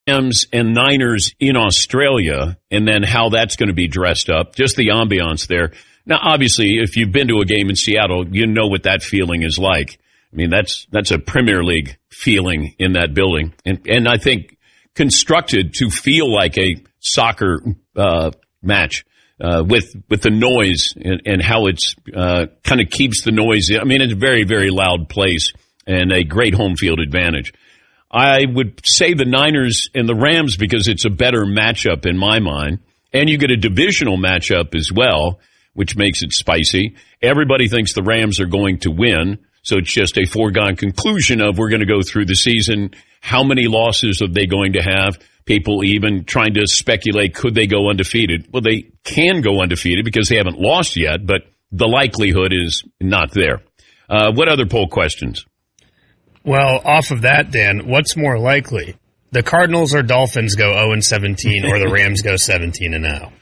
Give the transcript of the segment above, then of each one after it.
Rams and Niners in Australia, and then how that's going to be dressed up, just the ambiance there. Now, obviously, if you've been to a game in Seattle, you know what that feeling is like. I mean, that's a Premier League feeling in that building, and I think constructed to feel like a soccer match with the noise and how it's kind of keeps the noise. I mean, it's a very, very loud place and a great home field advantage. I would say the Niners and the Rams because it's a better matchup in my mind. And you get a divisional matchup as well, which makes it spicy. Everybody thinks the Rams are going to win, so it's just a foregone conclusion of we're going to go through the season. How many losses are they going to have? People even trying to speculate, could they go undefeated? Well, they can go undefeated because they haven't lost yet, but the likelihood is not there. What other poll questions? Well, off of that, Dan, what's more likely? The Cardinals or Dolphins go 0-17 or the Rams go 17-0?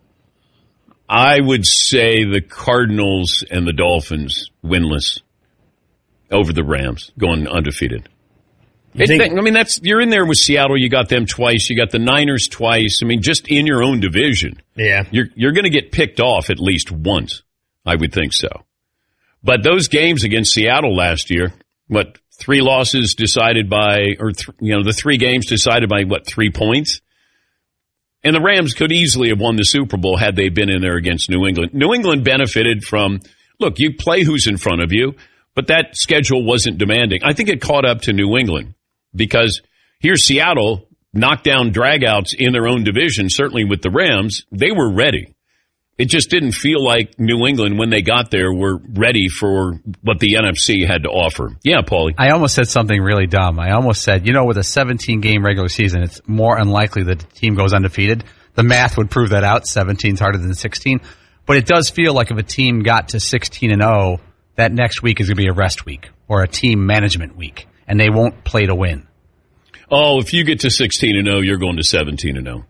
I would say the Cardinals and the Dolphins winless over the Rams going undefeated. You're in there with Seattle. You got them twice. You got the Niners twice. I mean, just in your own division. Yeah. You're going to get picked off at least once. I would think so. But those games against Seattle last year, three losses decided by, the three games decided by 3 points? And the Rams could easily have won the Super Bowl had they been in there against New England. New England benefited from, you play who's in front of you, but that schedule wasn't demanding. I think it caught up to New England because here's Seattle, knockdown dragouts in their own division, certainly with the Rams. They were ready. It just didn't feel like New England, when they got there, were ready for what the NFC had to offer. Yeah, Paulie. I almost said something really dumb. I almost said, with a 17-game regular season, it's more unlikely that the team goes undefeated. The math would prove that out. 17 is harder than 16. But it does feel like if a team got to 16-0, that next week is going to be a rest week or a team management week, and they won't play to win. Oh, if you get to 16-0, you're going to 17-0.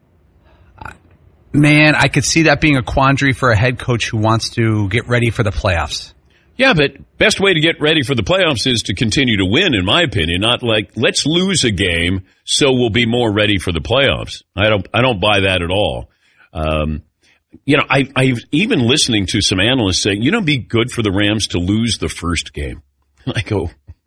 Man, I could see that being a quandary for a head coach who wants to get ready for the playoffs. Yeah, but best way to get ready for the playoffs is to continue to win, in my opinion. Not like, let's lose a game so we'll be more ready for the playoffs. I don't buy that at all. I've even listening to some analysts saying, it'd be good for the Rams to lose the first game. I go,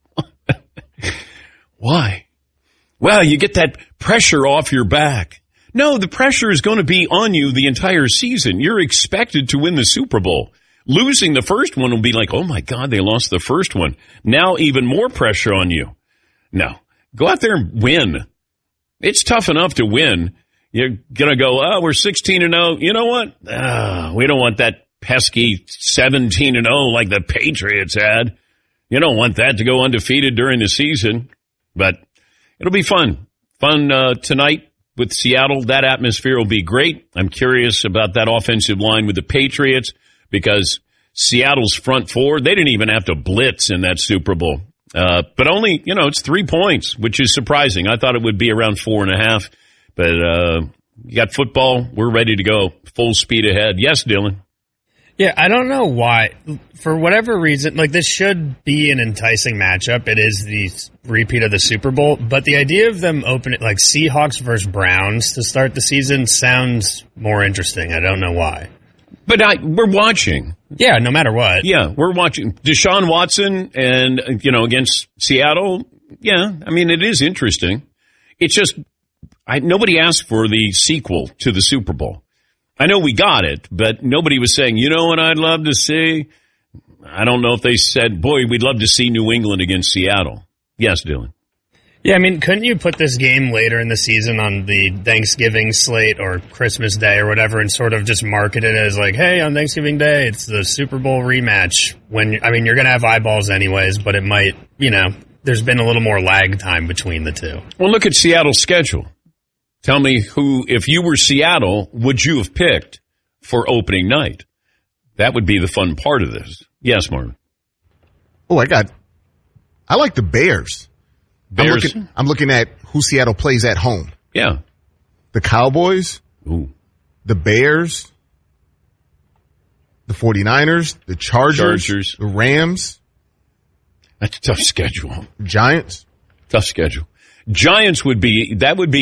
why? Well, you get that pressure off your back. No, the pressure is going to be on you the entire season. You're expected to win the Super Bowl. Losing the first one will be like, oh, my God, they lost the first one. Now even more pressure on you. No, go out there and win. It's tough enough to win. You're going to go, we're 16-0. You know what? We don't want that pesky 17-0 like the Patriots had. You don't want that to go undefeated during the season. But it'll be fun. Fun tonight. With Seattle, that atmosphere will be great. I'm curious about that offensive line with the Patriots because Seattle's front four, they didn't even have to blitz in that Super Bowl. But only, it's 3 points, which is surprising. I thought it would be around 4.5. But you got football. We're ready to go. Full speed ahead. Yes, Dylan. Yeah, I don't know why. For whatever reason, this should be an enticing matchup. It is the repeat of the Super Bowl, but the idea of them opening Seahawks versus Browns to start the season sounds more interesting. I don't know why. But we're watching. Yeah, no matter what. Yeah, we're watching. Deshaun Watson and, against Seattle. Yeah, I mean, it is interesting. It's just nobody asked for the sequel to the Super Bowl. I know we got it, but nobody was saying, what I'd love to see? I don't know if they said, boy, we'd love to see New England against Seattle. Yes, Dylan. Yeah, I mean, couldn't you put this game later in the season on the Thanksgiving slate or Christmas Day or whatever and sort of just market it as hey, on Thanksgiving Day, it's the Super Bowl rematch. You're going to have eyeballs anyways, but it might, there's been a little more lag time between the two. Well, look at Seattle's schedule. Tell me who, if you were Seattle, would you have picked for opening night? That would be the fun part of this. Yes, Marvin. Oh, I like the Bears. Bears? I'm looking at who Seattle plays at home. Yeah. The Cowboys. Ooh. The Bears. The 49ers. The Chargers. The Rams. That's a tough schedule. Giants. Tough schedule. Giants would be